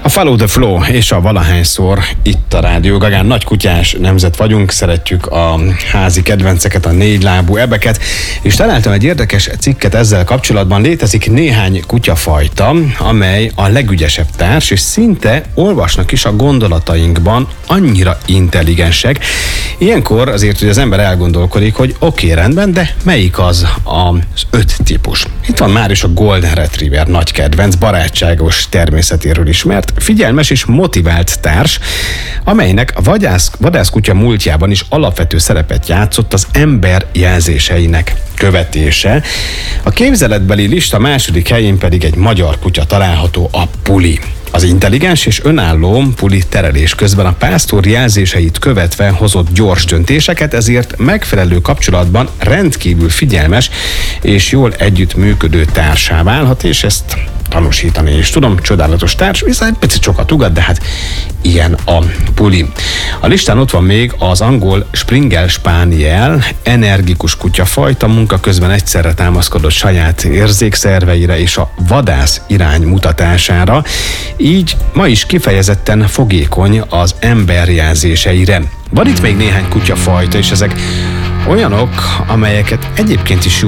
A Follow the Flow és a valahányszor itt a Rádió Gagán. Nagy kutyás nemzet vagyunk, szeretjük a házi kedvenceket, a négylábú ebeket, és találtam egy érdekes cikket ezzel kapcsolatban. Létezik néhány kutyafajta, amely a legügyesebb társ, és szinte olvasnak is a gondolatainkban, annyira intelligensek. Ilyenkor azért, hogy az ember elgondolkodik, hogy oké, rendben, de melyik az 5 típus? Itt van már is a Golden Retriever, nagy kedvenc, barátságos természetéről ismert, figyelmes és motivált társ, amelynek a vadászkutya múltjában is alapvető szerepet játszott az ember jelzéseinek követése. A képzeletbeli lista második helyén pedig egy magyar kutya található, a Puli. Az intelligens és önálló Puli terelés közben a pásztor jelzéseit követve hozott gyors döntéseket, ezért megfelelő kapcsolatban rendkívül figyelmes és jól együttműködő társá válhat, és ezt tanúsítani is tudom. Csodálatos társ, viszont egy picit sokat ugat, de hát ilyen a Puli. A listán ott van még az angol Springer Spaniel, energikus kutyafajta, munka közben egyszerre támaszkodott saját érzékszerveire és a vadász iránymutatására, így ma is kifejezetten fogékony az emberjelzéseire. Van itt még néhány kutyafajta, és ezek olyanok, amelyeket egyébként is